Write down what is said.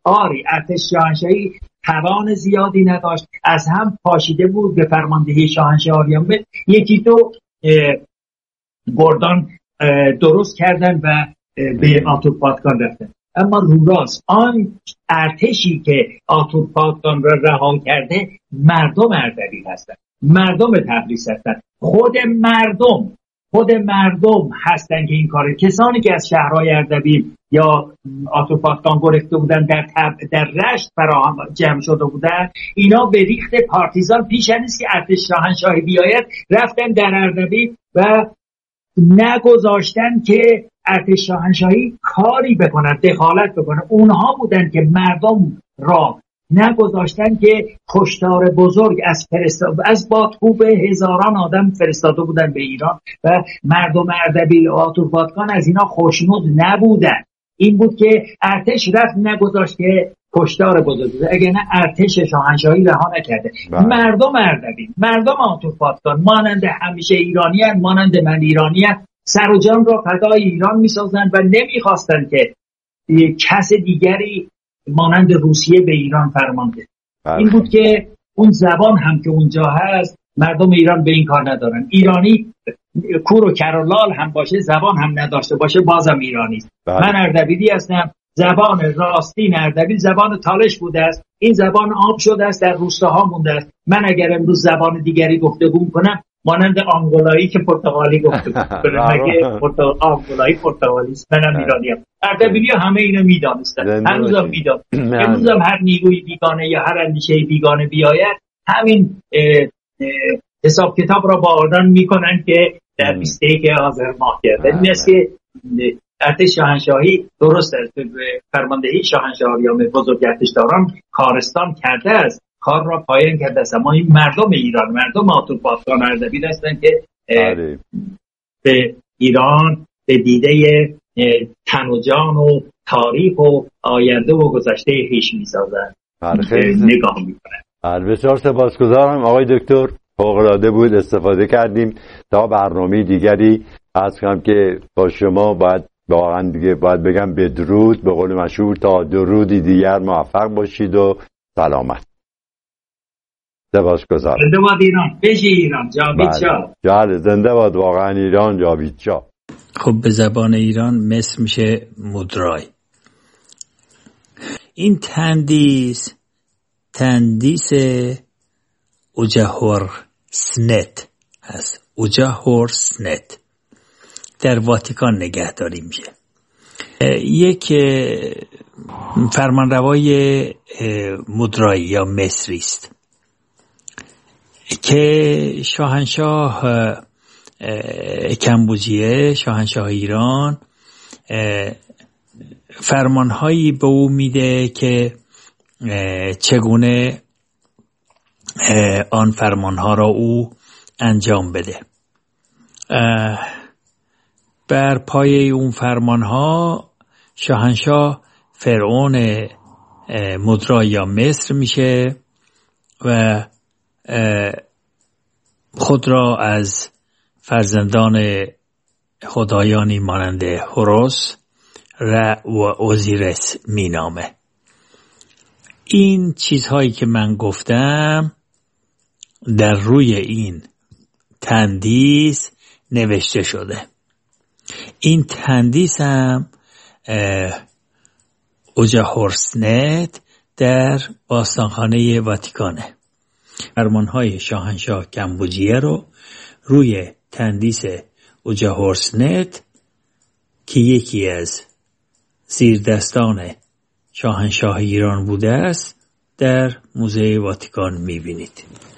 آری ارتش شاهنشاهی توان زیادی نداشت، از هم پاشیده بود به فرماندهی شاهنشاه آریانبر. یکی دو گردان درست کردن و به آتورپاتگان رفتن. اما روراست آن ارتشی که آتورپاتگان را رها کرده مردم اردبیل هستند، مردم تبریز هستند، خود مردم هستند که این کار. کسانی که از شهرهای اردبیل یا آتورپاتگان گرفته بودن در رشت فراهم جمع شده بودن، اینا به ریخت پارتیزان پیش نیست که ارتش شاهنشاهی بیاید رفتن در اردبیل و نگذاشتن که ارتش شاهنشاهی کاری بکنن، دخالت بکنن. اونها بودن که مردم را نگذاشتن که کشتار بزرگ از باتکوب هزاران آدم فرستاده بودن به ایران و مردم اردبیل و آتورپاتگان از اینا خوشنود نبودن. این بود که ارتش رفت نگذاشت که کشتار بزرگ بوده، اگه نه ارتش شاهنشاهی رها نکرده. مردم اردبیل، مردم آتورپاتگان مانند همیشه ایرانیان، مانند من ایرانیان، سر و جان را فدای ایران می‌سازند و نمی‌خواستند که کس دیگری مانند روسیه به ایران فرمان بده. این بود که اون زبان هم که اونجا هست مردم ایران به این کار ندارن. ایرانی کور و کرولال هم باشه، زبان هم نداشته باشه، بازم ایرانی است. من اردبیلی هستم، زبان راستین اردبیل زبان تالش بوده است. این زبان آب شده است، در روستاها مونده است. من اگر امروز زبان دیگری گفتگو کنم مانند آنگولایی که پرتغالی گفتگو کنم، مگه آنگولایی پرتغالی است؟ منم ایرانیم. اردبیلی همه اینو میدانستن، هنوزم میدانن. امروزم هر نیروی بیگانه یا هر اندیشه بیگانه بیاید همین حساب کتاب را با آدم میکنن که در 21 آذر ماه کرده. این است که ارتش شاهنشاهی درست است، فرماندهی شاهنشاه آریانبر بزرگ ارتشداران کارستان کرده است، کار را پایان کرده است. اما این مردم ایران، مردم آتورپاتگان اردبیل هستند که به ایران به دیده تن و جان و تاریخ و آینده و گذشته خویش می‌سازند، نگاه می‌کنند. بسیار سپاسگزارم آقای دکتر، فوق‌العاده بود، استفاده کردیم. تا برنامه دیگری عرض کنم که با شما باید واقعا دیگه باید بگم بدرود، به قول مشهور تا درودی دیگر موفق باشید و سلامت. سپاسگزارم. زنده باد ایران، بجی ایران، جاوید شاه. بله زنده باد واقعا ایران، جاوید شاه. خب به زبان ایران مصر میشه مدرای. این تندیس اوجاهورسنت هست. اوجاهورسنت در واتیکان نگهداری میشه. یک فرمانروای مدرایی یا مصری است که شاهنشاه کمبوجیه، شاهنشاه ایران، فرمانهایی به او میده که چگونه آن فرمانها را او انجام بده. بر پایه اون فرمانها شاهنشاه فرعون مدرای یا مصر میشه و خود را از فرزندان خدایانی مانند هوروس و اوزیرس مینامه. این چیزهایی که من گفتم در روی این تندیس نوشته شده. این تندیس هم اوجاهورسنت در باستانخانه واتیکانه. فرمانهای شاهنشاه کمبوجیه رو روی تندیس اوجاهورسنت که یکی از زیردستان شاهنشاه ایران بوده است در موزه واتیکان میبینید.